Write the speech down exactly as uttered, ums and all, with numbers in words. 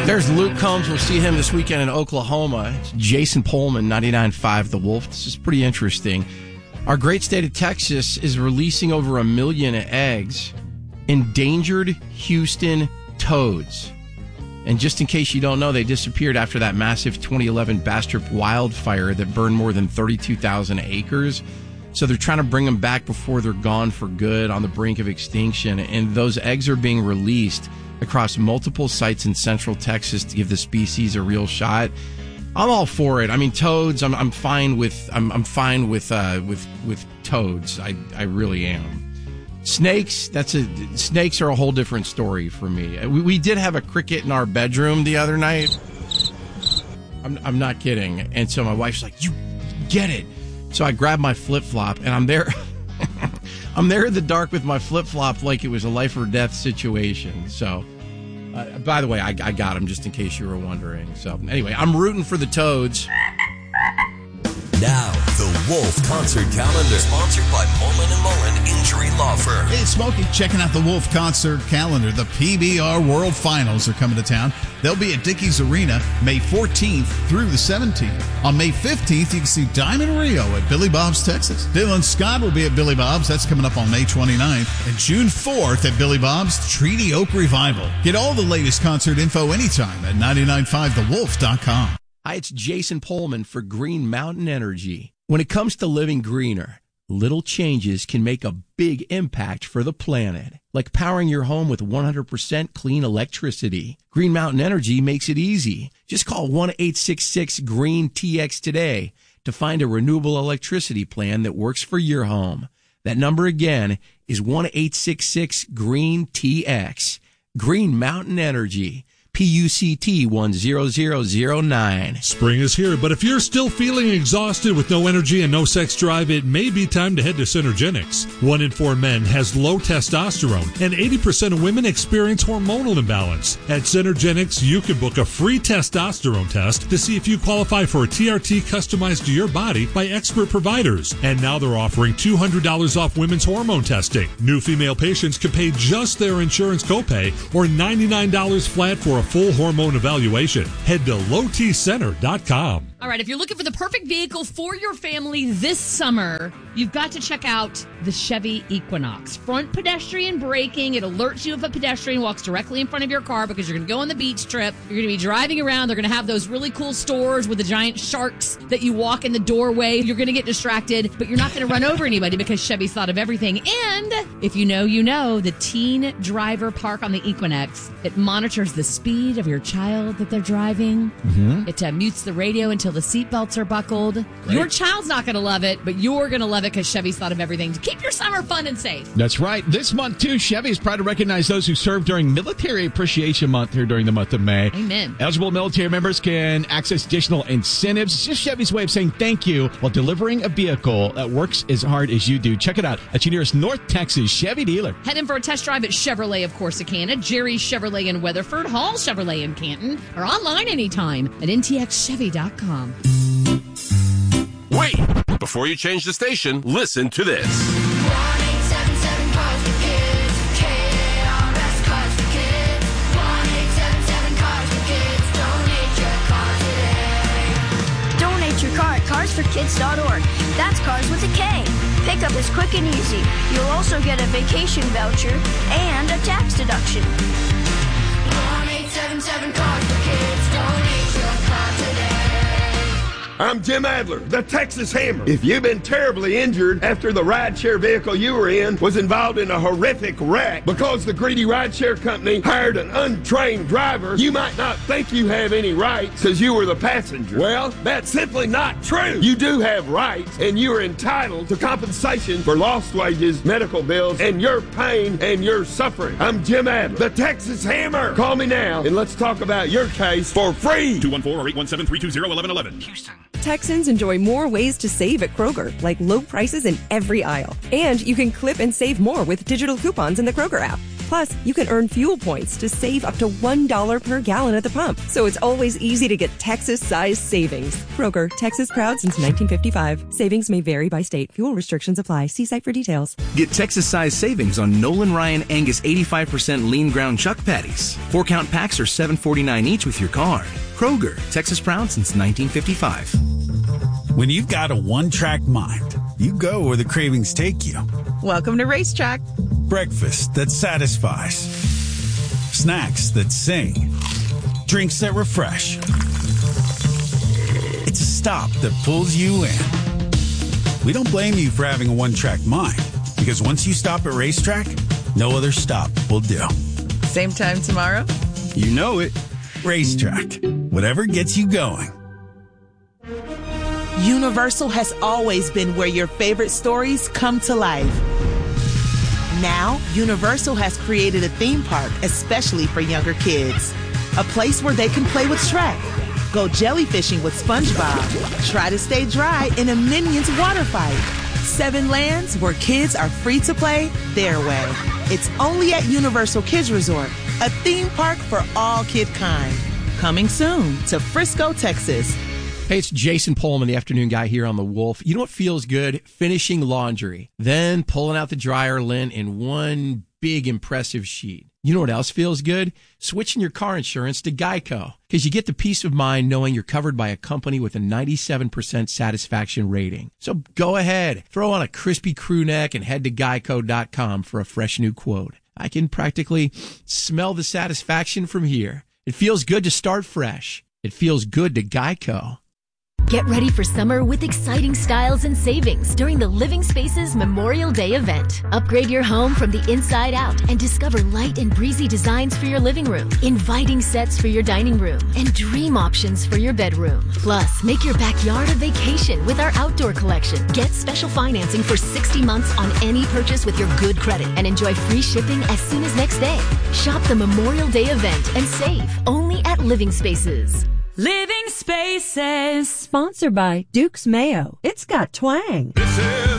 There's Luke Combs. We'll see him this weekend in Oklahoma. It's Jason Pullman, ninety-nine point five The Wolf. This is pretty interesting. Our great state of Texas is releasing over a million eggs. Endangered Houston toads. And just in case you don't know, they disappeared after that massive twenty eleven Bastrop wildfire that burned more than thirty-two thousand acres. So they're trying to bring them back before they're gone for good, on the brink of extinction. And those eggs are being released across multiple sites in central Texas to give the species a real shot. I'm all for it. I mean, toads, I'm I'm fine with I'm I'm fine with uh with with toads. I I really am. Snakes, that's a snakes are a whole different story for me. We we did have a cricket in our bedroom the other night. I'm I'm not kidding. And so my wife's like, "You get it." So I grabbed my flip-flop and I'm there I'm there in the dark with my flip-flop like it was a life or death situation. So, uh, by the way, I, I got him just in case you were wondering. So, anyway, I'm rooting for the toads. Now, the Wolf Concert Calendar, sponsored by Mullen and Mullen Injury Law Firm. Hey, Smokey, checking out the Wolf Concert Calendar. The P B R World Finals are coming to town. They'll be at Dickies Arena May fourteenth through the seventeenth. On May fifteenth, you can see Diamond Rio at Billy Bob's, Texas. Dylan Scott will be at Billy Bob's. That's coming up on May twenty-ninth. And June fourth at Billy Bob's, Treaty Oak Revival. Get all the latest concert info anytime at nine nine five the wolf dot com. Hi, it's Jason Pullman for Green Mountain Energy. When it comes to living greener, little changes can make a big impact for the planet, like powering your home with one hundred percent clean electricity. Green Mountain Energy makes it easy. Just call one eight six six green T X today to find a renewable electricity plan that works for your home. That number again is one eight six six green T X. Green Mountain Energy. P U C T one zero zero zero nine. Spring is here, but if you're still feeling exhausted with no energy and no sex drive, it may be time to head to Synergenics. One in four men has low testosterone, and eighty percent of women experience hormonal imbalance. At Synergenics, you can book a free testosterone test to see if you qualify for a T R T customized to your body by expert providers. And now they're offering two hundred dollars off women's hormone testing. New female patients can pay just their insurance copay or ninety-nine dollars flat for a full hormone evaluation. Head to low t center dot com. All right, if you're looking for the perfect vehicle for your family this summer, you've got to check out the Chevy Equinox. Front pedestrian braking. It alerts you if a pedestrian walks directly in front of your car because you're going to go on the beach trip. You're going to be driving around. They're going to have those really cool stores with the giant sharks that you walk in the doorway. You're going to get distracted, but you're not going to run over anybody because Chevy's thought of everything. And if you know, you know, the teen driver park on the Equinox, it monitors the speed of your child that they're driving. Mm-hmm. It uh, mutes the radio until the seatbelts are buckled. Great. Your child's not going to love it, but you're going to love it because Chevy's thought of everything to keep your summer fun and safe. That's right. This month, too, Chevy is proud to recognize those who served during Military Appreciation Month here during the month of May. Amen. Eligible military members can access additional incentives. It's just Chevy's way of saying thank you while delivering a vehicle that works as hard as you do. Check it out at your nearest North Texas Chevy dealer. Head in for a test drive at Chevrolet of Corsicana, Jerry's Chevrolet in Weatherford, Hall Chevrolet in Canton, or online anytime at N T X Chevy dot com. Wait! Before you change the station, listen to this. one eight seven seven Cars for Kids. K A R S Cars for Kids. one eight seven seven Cars for Kids. Donate your car today. Donate your car at cars for kids dot org. That's cars with a K. Pickup is quick and easy. You'll also get a vacation voucher and a tax deduction. one eight seven seven Cars for Kids. Donate your car today. I'm Jim Adler, the Texas Hammer. If you've been terribly injured after the rideshare vehicle you were in was involved in a horrific wreck because the greedy rideshare company hired an untrained driver, you might not think you have any rights because you were the passenger. Well, that's simply not true. You do have rights, and you are entitled to compensation for lost wages, medical bills, and your pain and your suffering. I'm Jim Adler, the Texas Hammer. Call me now, and let's talk about your case for free. two one four or eight one seven, three two zero, one one one one. Houston. Texans enjoy more ways to save at Kroger, like low prices in every aisle. And you can clip and save more with digital coupons in the Kroger app. Plus, you can earn fuel points to save up to one dollar per gallon at the pump. So it's always easy to get Texas-sized savings. Kroger, Texas proud since nineteen fifty-five. Savings may vary by state. Fuel restrictions apply. See site for details. Get Texas-sized savings on Nolan Ryan Angus eighty-five percent lean ground chuck patties. Four-count packs are seven forty-nine each with your card. Kroger, Texas proud since nineteen fifty-five. When you've got a one-track mind, you go where the cravings take you. Welcome to Racetrack. Breakfast that satisfies. Snacks that sing. Drinks that refresh. It's a stop that pulls you in. We don't blame you for having a one-track mind, because once you stop at Racetrack, no other stop will do. Same time tomorrow? You know it. Racetrack. Whatever gets you going. Universal has always been where your favorite stories come to life. Now, Universal has created a theme park especially for younger kids. A place where they can play with Shrek, go jellyfishing with SpongeBob, try to stay dry in a Minions water fight. Seven lands where kids are free to play their way. It's only at Universal Kids Resort, a theme park for all kid kind. Coming soon to Frisco, Texas. Hey, it's Jason Pullman, the afternoon guy here on The Wolf. You know what feels good? Finishing laundry, then pulling out the dryer lint in one big impressive sheet. You know what else feels good? Switching your car insurance to Geico, because you get the peace of mind knowing you're covered by a company with a ninety-seven percent satisfaction rating. So go ahead, throw on a crispy crew neck and head to geico dot com for a fresh new quote. I can practically smell the satisfaction from here. It feels good to start fresh. It feels good to Geico. Get ready for summer with exciting styles and savings during the Living Spaces Memorial Day event. Upgrade your home from the inside out and discover light and breezy designs for your living room, inviting sets for your dining room, and dream options for your bedroom. Plus, make your backyard a vacation with our outdoor collection. Get special financing for sixty months on any purchase with your good credit and enjoy free shipping as soon as next day. Shop the Memorial Day event and save only at Living Spaces. Living Spaces. Sponsored by Duke's Mayo. It's got twang. This is